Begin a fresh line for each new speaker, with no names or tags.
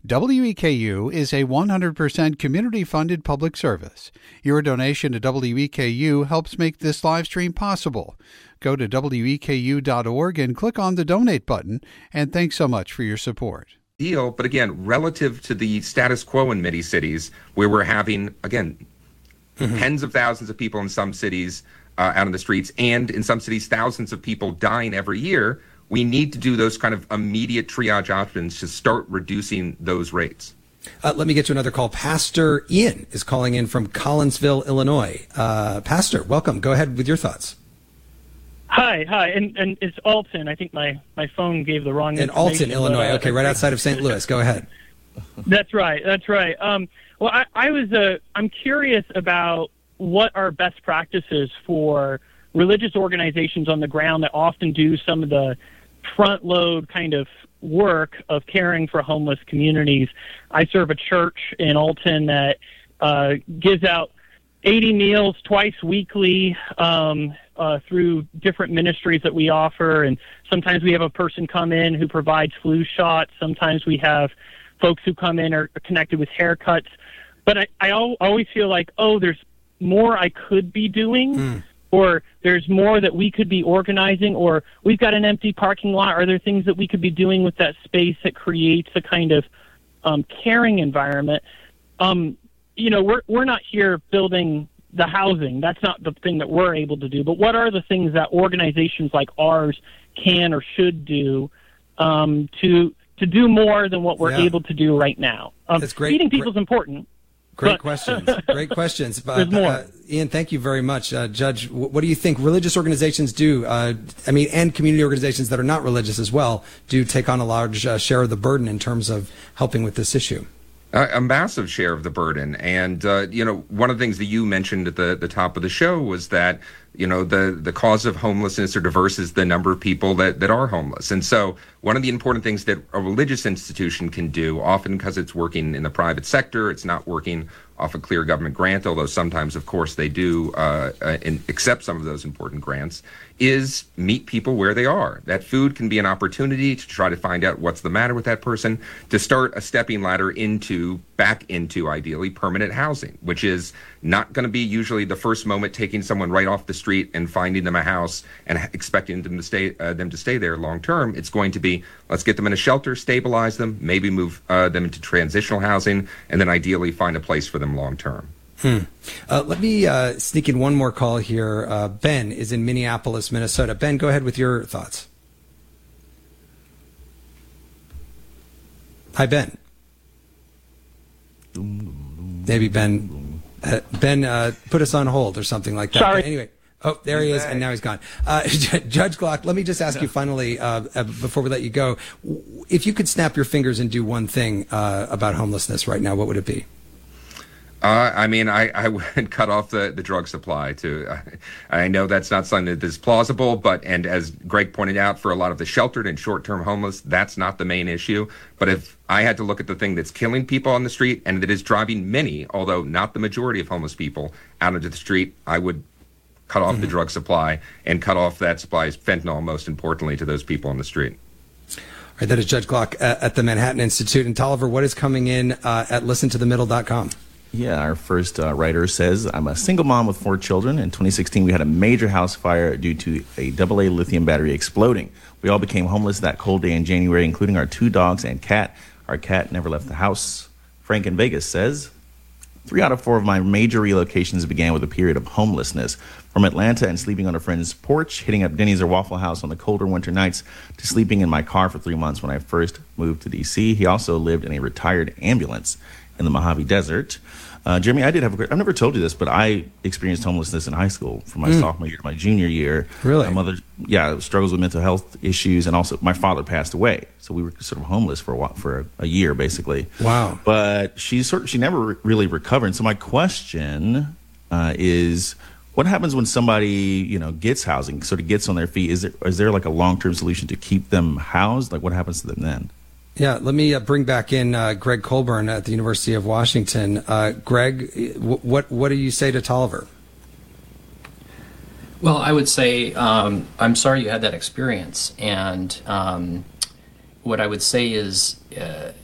WEKU is a 100% community-funded public service. Your donation to WEKU helps make this live stream possible. Go to weku.org and click on the donate button, and thanks so much for your support.
But again, relative to the status quo in many cities, where we're having, again, tens of thousands of people in some cities out on the streets, and in some cities, thousands of people dying every year, we need to do those kind of immediate triage options to start reducing those rates.
Let me get to another call. Pastor Ian is calling in from Collinsville, Illinois. Pastor, welcome. Go ahead with your thoughts.
Hi, and it's Alton. I think my phone gave the wrong information.
In Alton, Illinois. Okay, right outside of St. Louis. Go ahead.
That's right. Well, I'm curious about what are best practices for religious organizations on the ground that often do some of the front load kind of work of caring for homeless communities. I serve a church in Alton that gives out 80 meals twice weekly through different ministries that we offer, and sometimes we have a person come in who provides flu shots. Sometimes we have folks who come in are connected with haircuts. But I always feel like, there's more I could be doing, or there's more that we could be organizing, or we've got an empty parking lot. Are there things that we could be doing with that space that creates a kind of caring environment? We're not here building the housing. That's not the thing that we're able to do. But what are the things that organizations like ours can or should do to do more than what we're able to do right now?
That's great.
Feeding people's important.
Great questions. Great questions.
There's more.
Ian, thank you very much. Judge, what do you think religious organizations do, and community organizations that are not religious as well, do take on a large share of the burden in terms of helping with this issue?
A massive share of the burden. And, one of the things that you mentioned at the top of the show was that, the cause of homelessness or diverse is the number of people that are homeless. And so one of the important things that a religious institution can do, often because it's working in the private sector, it's not working off a clear government grant, although sometimes, of course, they do accept some of those important grants, is meet people where they are. That food can be an opportunity to try to find out what's the matter with that person, to start a stepping ladder back into ideally permanent housing, which is not going to be usually the first moment taking someone right off the street and finding them a house and expecting them to stay there long term. It's going to be, let's get them in a shelter, stabilize them, maybe move them into transitional housing, and then ideally find a place for them long term.
Let me sneak in one more call here. Ben is in Minneapolis, Minnesota. Ben, go ahead with your thoughts. Hi, Ben. Maybe Ben put us on hold or something like that.
Sorry.
But anyway. Oh, there he is, and now he's gone. Judge Glock, let me just ask you finally, before we let you go, if you could snap your fingers and do one thing about homelessness right now, what would it be?
I would cut off the drug supply too. I know that's not something that is plausible, and as Greg pointed out, for a lot of the sheltered and short-term homeless, that's not the main issue. But if I had to look at the thing that's killing people on the street and that is driving many, although not the majority of homeless people, out into the street, I would cut off the drug supply and cut off that supply, fentanyl, most importantly, to those people on the street.
All right, that is Judge Glock at the Manhattan Institute. And Tolliver, what is coming in at listentothemiddle.com?
Yeah, our first writer says, I'm a single mom with 4 children. In 2016, we had a major house fire due to a AA lithium battery exploding. We all became homeless that cold day in January, including our 2 dogs and cat. Our cat never left the house. Frank in Vegas says, 3 out of 4 of my major relocations began with a period of homelessness. From Atlanta and sleeping on a friend's porch, hitting up Denny's or Waffle House on the colder winter nights, to sleeping in my car for 3 months when I first moved to D.C. He also lived in a retired ambulance in the Mojave Desert. Jeremy, I've never told you this, but I experienced homelessness in high school from my sophomore year to my junior year.
Really?
My mother, struggles with mental health issues, and also my father passed away. So we were sort of homeless for a year, basically.
Wow.
But she never really recovered. So my question is, what happens when somebody, gets housing, sort of gets on their feet? Is there like a long-term solution to keep them housed? Like, what happens to them then?
Yeah, let me bring back in Greg Colburn at the University of Washington. Greg, what do you say to Tolliver?
Well, I would say I'm sorry you had that experience, and what I would say is